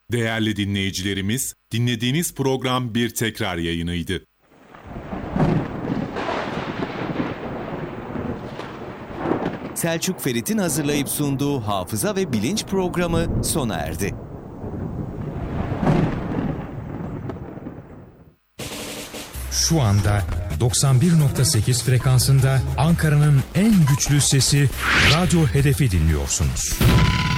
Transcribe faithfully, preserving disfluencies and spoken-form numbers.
Değerli dinleyicilerimiz, dinlediğiniz program bir tekrar yayınıydı. Selçuk Ferit'in hazırlayıp sunduğu Hafıza ve Bilinç programı sona erdi. Şu anda doksan bir nokta sekiz frekansında Ankara'nın en güçlü sesi Radyo Hedef'i dinliyorsunuz.